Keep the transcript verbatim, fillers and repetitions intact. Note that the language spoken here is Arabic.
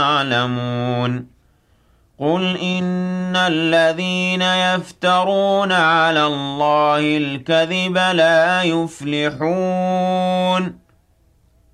يعلمون قل إن الذين يفترون على الله الكذب لا يفلحون